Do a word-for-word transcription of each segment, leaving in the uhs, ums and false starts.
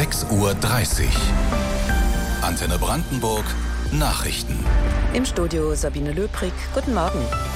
sechs Uhr dreißig. Antenne Brandenburg Nachrichten. Im Studio Sabine Löbrig. Guten Morgen.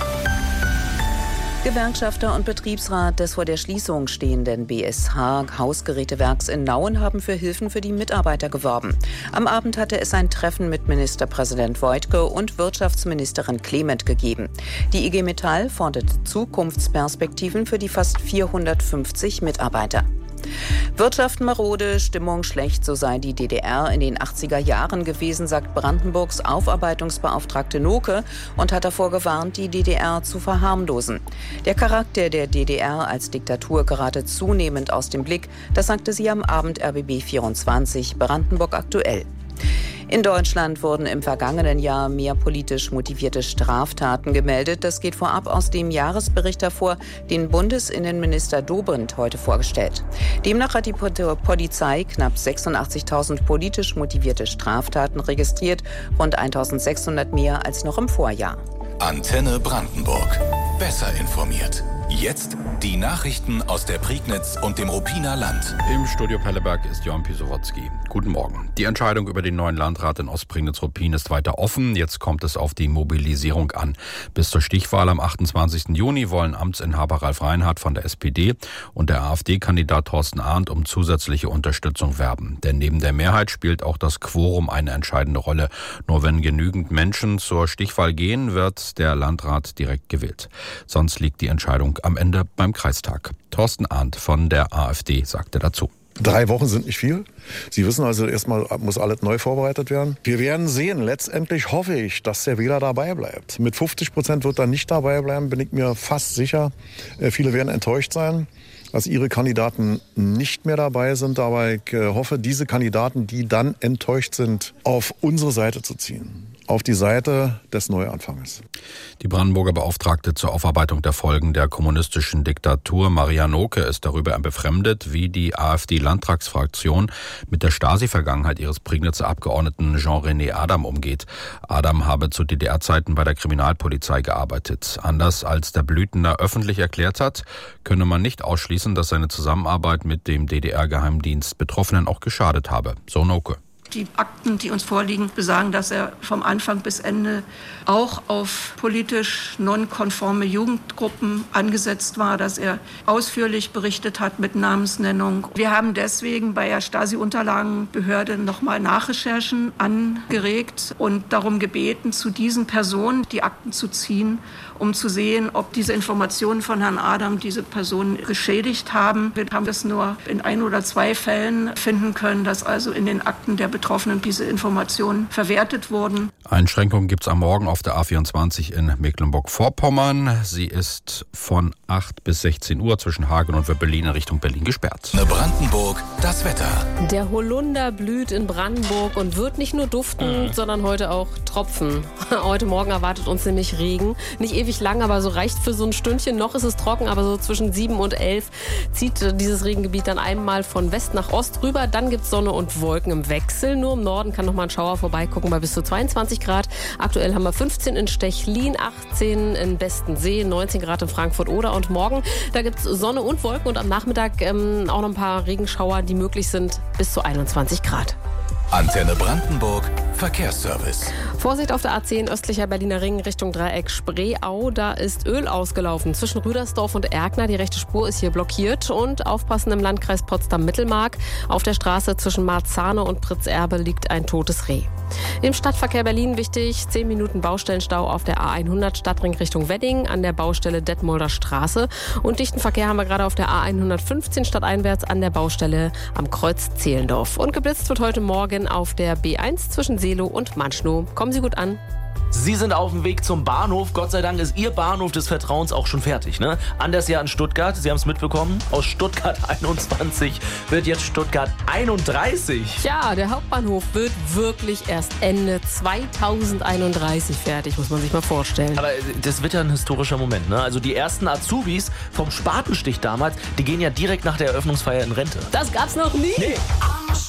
Gewerkschafter und Betriebsrat des vor der Schließung stehenden B S H-Hausgerätewerks in Nauen haben für Hilfen für die Mitarbeiter geworben. Am Abend hatte es ein Treffen mit Ministerpräsident Woidke und Wirtschaftsministerin Clement gegeben. Die I G Metall fordert Zukunftsperspektiven für die fast vierhundertfünfzig Mitarbeiter. Wirtschaft marode, Stimmung schlecht, so sei die D D R in den achtziger Jahren gewesen, sagt Brandenburgs Aufarbeitungsbeauftragte Noke und hat davor gewarnt, die D D R zu verharmlosen. Der Charakter der D D R als Diktatur gerate zunehmend aus dem Blick, das sagte sie am Abend R B B vierundzwanzig, Brandenburg aktuell. In Deutschland wurden im vergangenen Jahr mehr politisch motivierte Straftaten gemeldet. Das geht vorab aus dem Jahresbericht hervor, den Bundesinnenminister Dobrindt heute vorgestellt. Demnach hat die Polizei knapp sechsundachtzigtausend politisch motivierte Straftaten registriert, rund eintausendsechshundert mehr als noch im Vorjahr. Antenne Brandenburg. Besser informiert. Jetzt die Nachrichten aus der Prignitz und dem Ruppiner Land. Im Studio Pelleberg ist Jörn Pisowotzki. Guten Morgen. Die Entscheidung über den neuen Landrat in Ostprignitz-Ruppin ist weiter offen. Jetzt kommt es auf die Mobilisierung an. Bis zur Stichwahl am achtundzwanzigsten Juni wollen Amtsinhaber Ralf Reinhardt von der S P D und der AfD-Kandidat Thorsten Arndt um zusätzliche Unterstützung werben. Denn neben der Mehrheit spielt auch das Quorum eine entscheidende Rolle. Nur wenn genügend Menschen zur Stichwahl gehen, wird der Landrat direkt gewählt. Sonst liegt die Entscheidung am Ende beim Kreistag. Thorsten Arndt von der AfD sagte dazu. Drei Wochen sind nicht viel. Sie wissen also, erstmal muss alles neu vorbereitet werden. Wir werden sehen. Letztendlich hoffe ich, dass der Wähler dabei bleibt. Mit fünfzig Prozent wird er nicht dabei bleiben, bin ich mir fast sicher. Viele werden enttäuscht sein, dass ihre Kandidaten nicht mehr dabei sind. Aber ich hoffe, diese Kandidaten, die dann enttäuscht sind, auf unsere Seite zu ziehen. Auf die Seite des Neuanfanges. Die Brandenburger Beauftragte zur Aufarbeitung der Folgen der kommunistischen Diktatur, Maria Noke, ist darüber befremdet, wie die AfD-Landtagsfraktion mit der Stasi-Vergangenheit ihres Prignitzer Abgeordneten Jean-René Adam umgeht. Adam habe zu D D R-Zeiten bei der Kriminalpolizei gearbeitet. Anders als der Blüthner öffentlich erklärt hat, könne man nicht ausschließen, dass seine Zusammenarbeit mit dem D D R-Geheimdienst Betroffenen auch geschadet habe. So Noke. Die Akten, die uns vorliegen, besagen, dass er vom Anfang bis Ende auch auf politisch nonkonforme Jugendgruppen angesetzt war, dass er ausführlich berichtet hat mit Namensnennung. Wir haben deswegen bei der Stasi-Unterlagenbehörde nochmal Nachrecherchen angeregt und darum gebeten, zu diesen Personen die Akten zu ziehen, um zu sehen, ob diese Informationen von Herrn Adam diese Person geschädigt haben. Wir haben das nur in ein oder zwei Fällen finden können, dass also in den Akten der Betroffenen diese Informationen verwertet wurden. Einschränkungen gibt es am Morgen auf der A vierundzwanzig in Mecklenburg-Vorpommern. Sie ist von acht bis sechzehn Uhr zwischen Hagen und Wöbbelin in Richtung Berlin gesperrt. Brandenburg, das Wetter. Der Holunder blüht in Brandenburg und wird nicht nur duften, mhm. sondern heute auch tropfen. Heute Morgen erwartet uns nämlich Regen. Nicht ewig lang, aber so reicht für so ein Stündchen. Noch ist es trocken, aber so zwischen sieben und elf zieht dieses Regengebiet dann einmal von West nach Ost rüber. Dann gibt es Sonne und Wolken im Wechsel. Nur im Norden kann noch mal ein Schauer vorbeigucken bei bis zu zweiundzwanzig Grad. Aktuell haben wir fünfzehn in Stechlin, achtzehn in Bestensee, neunzehn Grad in Frankfurt-Oder. Und morgen, da gibt es Sonne und Wolken und am Nachmittag ähm, auch noch ein paar Regenschauer, die möglich sind, bis zu einundzwanzig Grad. Antenne Brandenburg, Verkehrsservice. Vorsicht auf der A zehn östlicher Berliner Ring Richtung Dreieck Spreeau. Da ist Öl ausgelaufen zwischen Rüdersdorf und Erkner. Die rechte Spur ist hier blockiert. Und aufpassen im Landkreis Potsdam-Mittelmark. Auf der Straße zwischen Marzahne und Pritzerbe liegt ein totes Reh. Im Stadtverkehr Berlin wichtig, zehn Minuten Baustellenstau auf der A hundert Stadtring Richtung Wedding an der Baustelle Detmolder Straße. Und dichten Verkehr haben wir gerade auf der A hundertfünfzehn stadteinwärts an der Baustelle am Kreuz Zehlendorf. Und geblitzt wird heute Morgen auf der B eins zwischen Seelow und Manschnow. Kommen Sie gut an. Sie sind auf dem Weg zum Bahnhof. Gott sei Dank ist Ihr Bahnhof des Vertrauens auch schon fertig, ne? Anders ja in Stuttgart. Sie haben es mitbekommen. Aus Stuttgart einundzwanzig wird jetzt Stuttgart einunddreißig. Tja, der Hauptbahnhof wird wirklich erst Ende zweitausendeinunddreißig fertig, muss man sich mal vorstellen. Aber das wird ja ein historischer Moment, ne? Also die ersten Azubis vom Spatenstich damals, die gehen ja direkt nach der Eröffnungsfeier in Rente. Das gab's noch nie. Nee.